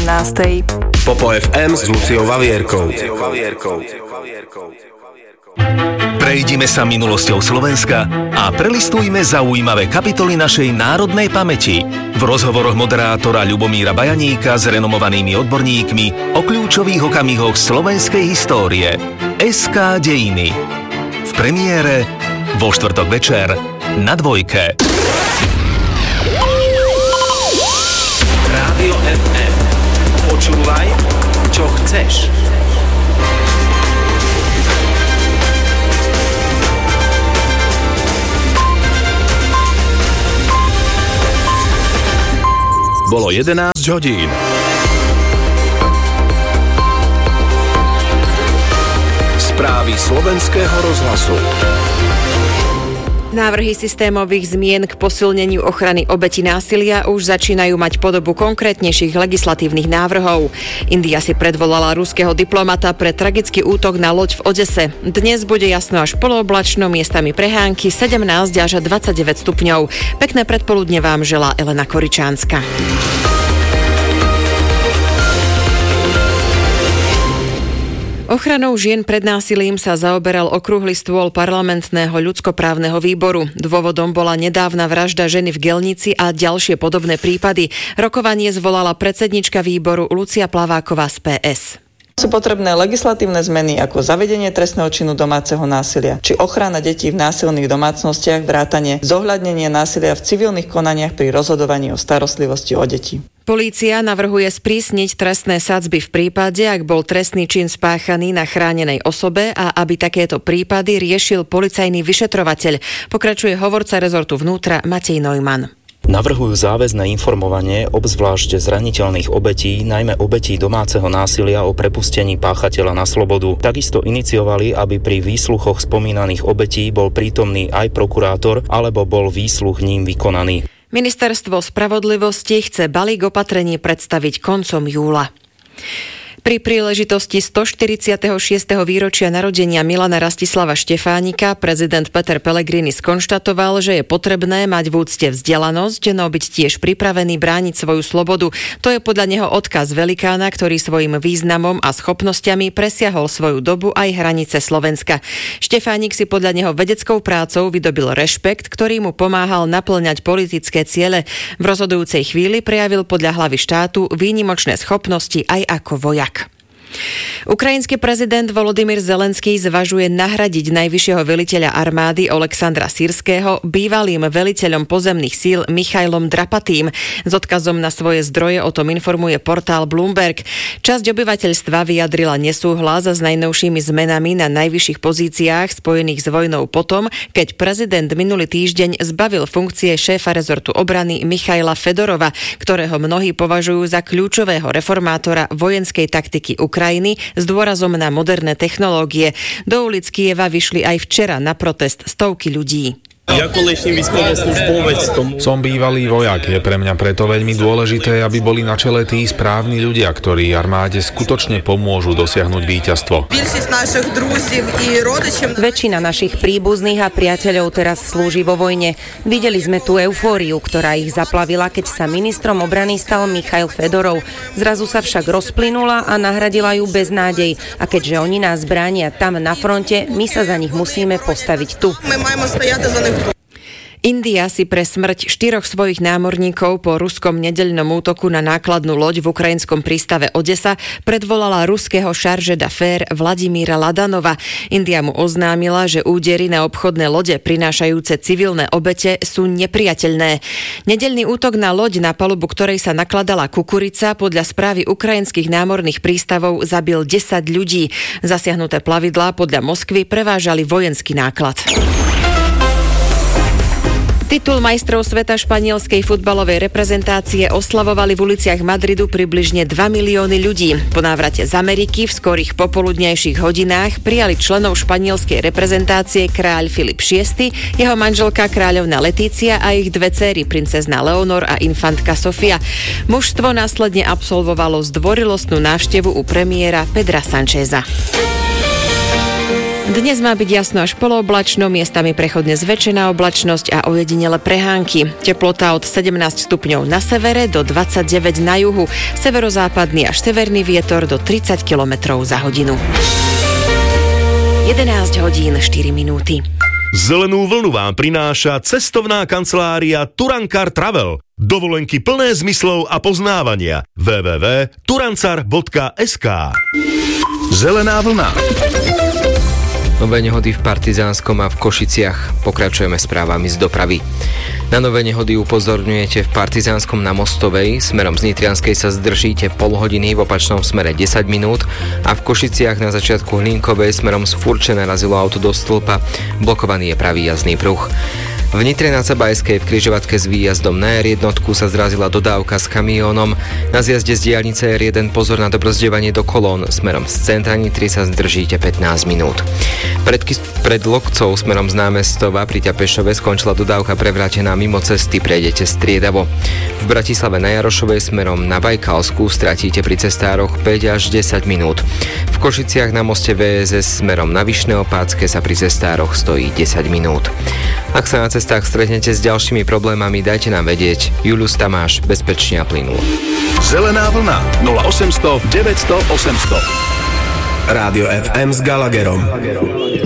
18. Popo FM s Luciou Vavierkou. Prejdime sa minulosťou Slovenska a prelistujme zaujímavé kapitoly našej národnej pamäti. V rozhovoroch moderátora Ľubomíra Bajaníka s renomovanými odborníkmi o kľúčových okamihoch slovenskej histórie. SK Dejiny. V premiére vo štvrtok večer na Dvojke. Rádio FM. Počúvaj, čo chceš. Bolo 11 hodín. Správy slovenského rozhlasu. Návrhy systémových zmien k posilneniu ochrany obetí násilia už začínajú mať podobu konkrétnejších legislatívnych návrhov. India si predvolala ruského diplomata pre tragický útok na loď v Odese. Dnes bude jasno až polooblačno, miestami prehánky 17 až 29 stupňov. Pekné predpoludne vám želá Elena Koričánska. Ochranou žien pred násilím sa zaoberal okrúhly stôl parlamentného ľudskoprávneho výboru. Dôvodom bola nedávna vražda ženy v Gelnici a ďalšie podobné prípady. Rokovanie zvolala predsednička výboru Lucia Plaváková z PS. Sú potrebné legislatívne zmeny ako zavedenie trestného činu domáceho násilia, či ochrana detí v násilných domácnostiach, vrátane zohľadnenie násilia v civilných konaniach pri rozhodovaní o starostlivosti o deti. Polícia navrhuje sprísniť trestné sadzby v prípade, ak bol trestný čin spáchaný na chránenej osobe a aby takéto prípady riešil policajný vyšetrovateľ. Pokračuje hovorca rezortu vnútra Matej Neumann. Navrhujú záväzné informovanie obzvlášť zraniteľných obetí, najmä obetí domáceho násilia o prepustení páchateľa na slobodu. Takisto iniciovali, aby pri výsluchoch spomínaných obetí bol prítomný aj prokurátor alebo bol výsluch ním vykonaný. Ministerstvo spravodlivosti chce balík opatrení predstaviť koncom júla. Pri príležitosti 146. výročia narodenia Milana Rastislava Štefánika prezident Peter Pellegrini skonštatoval, že je potrebné mať v úcte vzdelanosť, no byť tiež pripravený brániť svoju slobodu. To je podľa neho odkaz velikána, ktorý svojim významom a schopnosťami presiahol svoju dobu aj hranice Slovenska. Štefánik si podľa neho vedeckou prácou vydobil rešpekt, ktorý mu pomáhal naplňať politické ciele. V rozhodujúcej chvíli prejavil podľa hlavy štátu výnimočné schopnosti aj ako vojak. Ukrajinský prezident Volodymyr Zelenský zvažuje nahradiť najvyššieho veliteľa armády Oleksandra Sýrskeho bývalým veliteľom pozemných síl Michailom Drapatým. S odkazom na svoje zdroje o tom informuje portál Bloomberg. Časť obyvateľstva vyjadrila nesúhlas s najnovšími zmenami na najvyšších pozíciách spojených s vojnou potom, keď prezident minulý týždeň zbavil funkcie šéfa rezortu obrany Michaila Fedorova, ktorého mnohí považujú za kľúčového reformátora vojenskej taktiky Ukrajiny s dôrazom na moderné technológie. Do ulic Kyjeva vyšli aj včera na protest stovky ľudí. Ja kolečný vyspovedslovec tomu. Som bývalý vojak, je pre mňa preto veľmi dôležité, aby boli na čele tí správni ľudia, ktorí armáde skutočne pomôžu dosiahnuť víťazstvo. Väčšina našich príbuzných a priateľov teraz slúži vo vojne. Videli sme tú eufóriu, ktorá ich zaplavila, keď sa ministrom obrany stal Michail Fedorov. Zrazu sa však rozplynula a nahradila ju beznádej. A keďže oni nás bránia tam na fronte, my sa za nich musíme postaviť tu. India si pre smrť 4 svojich námorníkov po ruskom nedeľnom útoku na nákladnú loď v ukrajinskom prístave Odesa predvolala ruského šarže d'affaires Vladimíra Ladanova. India mu oznámila, že údery na obchodné lode prinášajúce civilné obete sú nepriateľné. Nedeľný útok na loď, na palubu ktorej sa nakladala kukurica, podľa správy ukrajinských námorných prístavov zabil 10 ľudí. Zasiahnuté plavidlá podľa Moskvy prevážali vojenský náklad. Titul majstrov sveta španielskej futbalovej reprezentácie oslavovali v uliciach Madridu približne 2 milióny ľudí. Po návrate z Ameriky v skorých popoludňajších hodinách prijali členov španielskej reprezentácie kráľ Filip VI, jeho manželka kráľovna Letícia a ich dve dcéry, princezna Leonor a infantka Sofia. Mužstvo následne absolvovalo zdvorilostnú návštevu u premiéra Pedra Sancheza. Dnes má byť jasno až polooblačno, miestami prechodne zväčšená oblačnosť a ojedinele prehánky. Teplota od 17 stupňov na severe do 29 na juhu. Severozápadný až severný vietor do 30 km za hodinu. 11 hodín 4 minúty. Zelenú vlnu vám prináša cestovná kancelária Turankar Travel. Dovolenky plné zmyslov a poznávania. www.turancar.sk. Zelená vlna. Nové nehody v Partizánskom a v Košiciach. Pokračujeme správami z dopravy. Na nové nehody upozorňujete v Partizánskom na Mostovej, smerom z Nitrianskej sa zdržíte pol hodiny, v opačnom smere 10 minút a v Košiciach na začiatku Hlinkovej smerom z Furče narazilo auto do stĺpa. Blokovaný je pravý jazdný pruh. V Nitre nad Sabajskej v križovatke s výjazdom na R1 sa zrazila dodávka s kamiónom. Na zjazde z diaľnice R1 pozor na dobrzdevanie do kolón. Smerom z centra Nitry sa zdržíte 15 minút. Pred Lokcov smerom z námestova pri Ťapešove skončila dodávka prevrátená mimo cesty, prejdete striedavo. V Bratislave na Jarošovej smerom na Bajkalsku stratíte pri cestároch 5 až 10 minút. V Košiciach na moste VSS smerom na Vyšné Opátske sa pri cestároch stojí 10 minút. Ak sa na cestách stretnete s ďalšími problémami, dajte nám vedieť. Julius Tamáš, bezpečne a plynulo. Zelená vlna 0800 900 800. Rádio FM s Gallagherom.